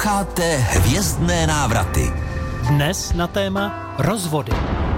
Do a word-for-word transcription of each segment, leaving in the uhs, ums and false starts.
Posloucháte Hvězdné návraty. Dnes na téma rozvody.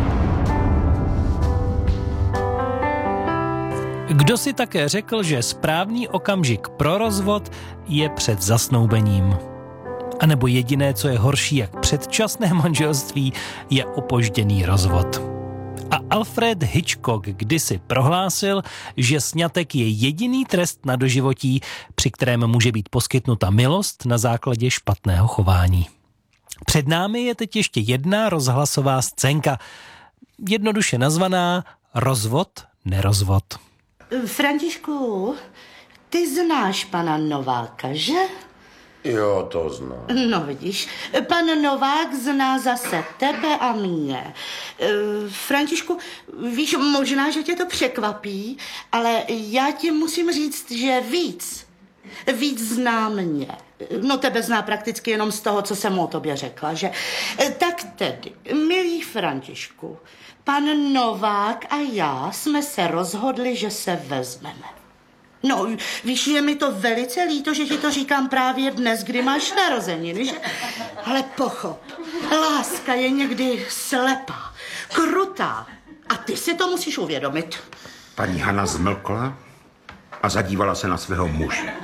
Kdo si také řekl, že správný okamžik pro rozvod je před zasnoubením? A nebo jediné, co je horší jak předčasné manželství, je opožděný rozvod. A Alfred Hitchcock kdysi prohlásil, že sňatek je jediný trest na doživotí, při kterém může být poskytnuta milost na základě špatného chování. Před námi je teď ještě jedna rozhlasová scénka, jednoduše nazvaná Rozvod, nerozvod. Františku, ty znáš pana Nováka, že? Jo, to znám. No vidíš, pan Novák zná zase tebe a mě. E, Františku, víš, možná, že tě to překvapí, ale já ti musím říct, že víc, víc zná mě. No tebe zná prakticky jenom z toho, co jsem o tobě řekla, že? E, tak tedy, milý Františku, pan Novák a já jsme se rozhodli, že se vezmeme. No, víš, je mi to velice líto, že ti to říkám právě dnes, kdy máš narozeniny, že? Ale pochop, láska je někdy slepá, krutá a ty si to musíš uvědomit. Paní Hana zmlkla a zadívala se na svého muže.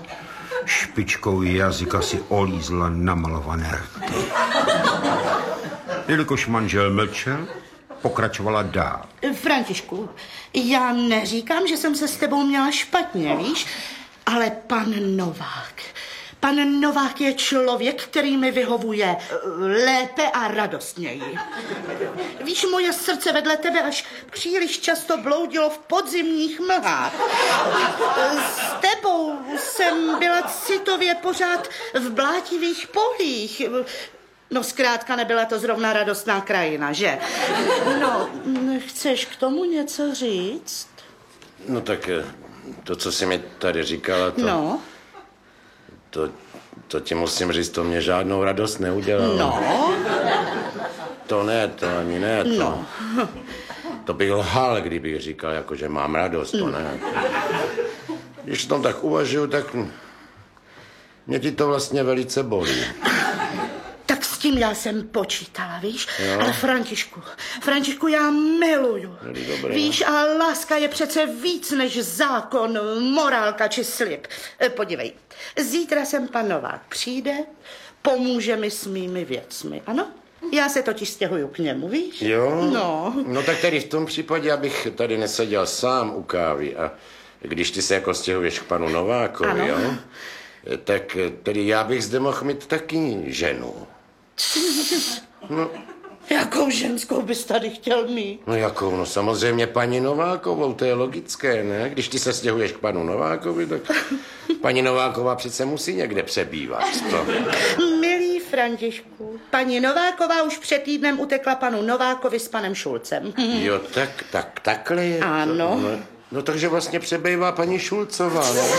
Špičkou jazyka si olízla namalované rty. Jelikož manžel mlčel, pokračovala dál. Františku, já neříkám, že jsem se s tebou měla špatně, víš, ale pan Novák, pan Novák je člověk, který mi vyhovuje lépe a radostněji. Víš, moje srdce vedle tebe až příliš často bloudilo v podzimních mlhách. S tebou jsem byla citově pořád v blátivých polích. No zkrátka nebyla to zrovna radostná krajina, že? No, chceš k tomu něco říct? No tak to, co jsi mi tady říkala, to... No? To, to ti musím říct, to mě žádnou radost neudělalo. No? To ne, to ani ne, to... No. To bych lhal, kdybych říkal, jako, že mám radost, to ne. Když tom tak uvažuju, tak... Mě ti to vlastně velice bolí. Tak s tím já jsem počítala, víš? Jo. Ale Františku, Františku, já miluju. Dobré. Víš, a láska je přece víc než zákon, morálka či slib. E, Podívej, zítra sem pan Novák přijde, pomůže mi s mými věcmi, ano? Já se totiž stěhuju k němu, víš? Jo? No. No tak tady v tom případě, abych tady neseděl sám u kávy a když ty se jako stěhuješ k panu Novákovi, ano. Jo? Tak tedy já bych zde mohl mít taky ženu. No. Jakou ženskou bys tady chtěl mít? No jakou? No samozřejmě paní Novákovou, to je logické, ne? Když ty se stěhuješ k panu Novákovi, tak paní Nováková přece musí někde přebývat. To... Milý Františku, paní Nováková už před týdnem utekla panu Novákovi s panem Šulcem. Jo, tak, tak, takhle je to. Ano. No, no takže vlastně přebývá paní Šulcová, ne?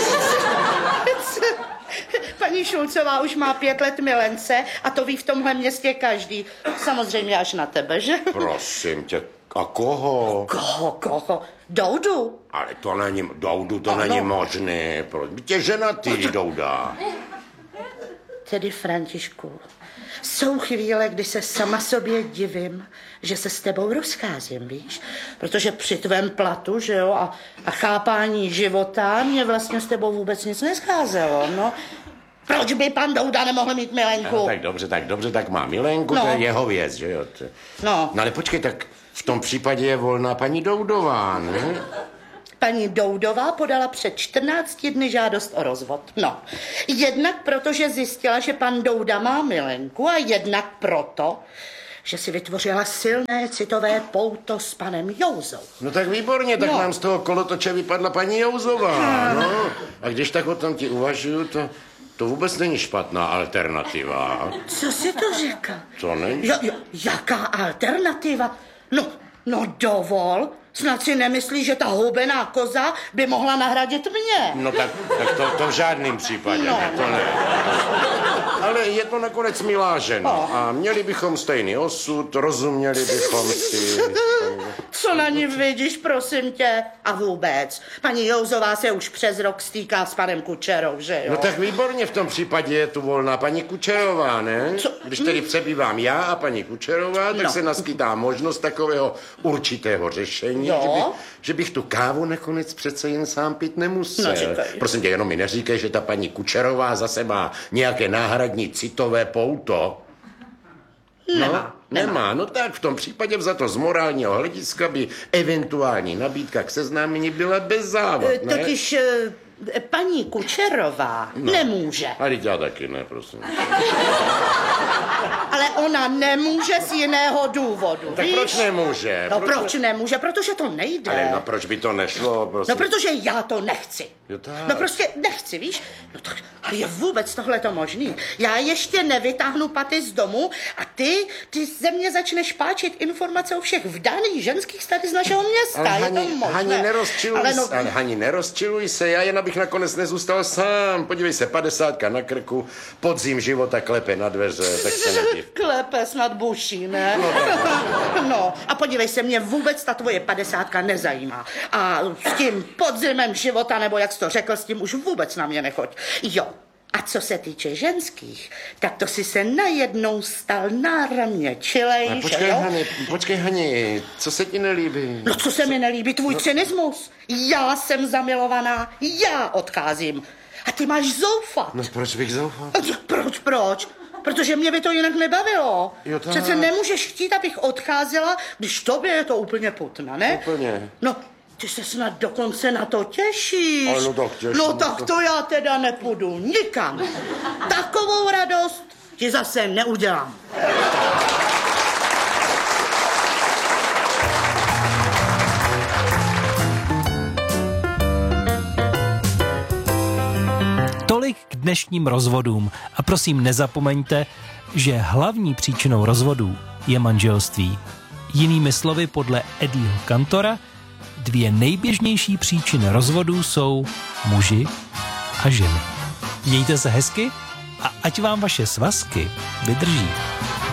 Paní Šulcová už má pět let milence a to ví v tomhle městě každý. Samozřejmě až na tebe, že? Prosím tě, a koho? Koho, koho? Doudu? Ale to není, Doudu, to Ano. není možné. Proč by tě ženatý, Douda? Tedy Františku, jsou chvíle, kdy se sama sobě divím, že se s tebou rozcházím, víš? Protože při tvém platu, že jo, a, a chápání života mě vlastně s tebou vůbec nic nescházelo, no. Proč by pan Douda nemohl mít milenku? No, tak dobře, tak dobře, tak má milenku, No. to je jeho věc, že jo? To... No. No ale počkej, tak v tom případě je volná paní Doudová, ne? Paní Doudová podala před čtrnácti dny žádost o rozvod. No, jednak proto, že zjistila, že pan Douda má milenku a jednak proto, že si vytvořila silné citové pouto s panem Jouzou. No tak výborně, tak No. nám z toho kolotoče vypadla paní Jouzová, no. A když tak o tom ti uvažuju, to, to vůbec není špatná alternativa. Co jsi to řekl? To není? Jo, jo, jaká alternativa? No, no dovol, snad si nemyslíš, že ta houbená koza by mohla nahradit mě. No tak, tak to, to v žádném případě, No. ne, to ne. Ale ale je to nakonec milá žena. Oh. A měli bychom stejný osud, rozuměli bychom si... Co na ní vidíš, prosím tě? A vůbec, paní Jouzová se už přes rok stýká s panem Kučerou, že jo? No tak výborně, v tom případě je tu volná paní Kučerová, ne? Co? Když tedy přebývám já a paní Kučerová, tak No. se naskytá možnost takového určitého řešení, že, by, že bych tu kávu nakonec přece jen sám pít nemusel. No, říkaj. Prosím tě, jenom mi neříkej, že ta paní Kučerová zase má nějaké náhradní citové pouto. Nemá, No, nemá. nemá. No tak v tom případě vzato z morálního hlediska by eventuální nabídka k seznámení byla bez závad, E, ne? Totiž e, paní Kučerová no. nemůže. A teď já taky ne, prosím. Ale ona nemůže z jiného důvodu, Tak víš? proč nemůže? No proč nemůže? Protože to nejde. Ale no proč by to nešlo, prosím? No protože já to nechci. Jo, tak. No prostě nechci, víš? No tak, ale je vůbec tohle to možný? Já ještě nevytáhnu paty z domu a ty, ty ze mě začneš páčit informace o všech vdaných ženských tady z našeho města. Ale je Hani, to možné? Hani, nerozčiluj, ale no... no, ale Hani, nerozčiluj se, já jen abych nakonec nezůstal sám. Podívej se, padesátka na krku, podzim života klepe na dveře, tak se nediv. Klepe snad buší, ne? No, no, a podívej se, mě vůbec ta tvoje padesátka nezajímá. A s tím podzimem života, nebo jak jsi to řekl, s tím už vůbec na mě nechoď. Jo. A co se týče ženských, tak to si se najednou stal náramně čilej, Ale že počkej, jo? Hani, počkej, Hani, co se ti nelíbí? No co se mi nelíbí, tvůj no. cynismus. Já jsem zamilovaná, já odcházím. A ty máš zoufat. No proč bych zoufal? Proč, proč? Protože mě by to jinak nebavilo. Jo, tak. Přece nemůžeš chtít, abych odcházela, když tobě je to úplně putna, ne? Úplně. No, ty se snad dokonce na to těšíš. Ale no tak těším. No tak to já teda nepůjdu nikam. Takovou radost ti zase neudělám. Tolik k dnešním rozvodům. A prosím, nezapomeňte, že hlavní příčinou rozvodů je manželství. Jinými slovy, podle Eddieho Kantora, dvě nejběžnější příčiny rozvodů jsou muži a ženy. Mějte se hezky a ať vám vaše svazky vydrží.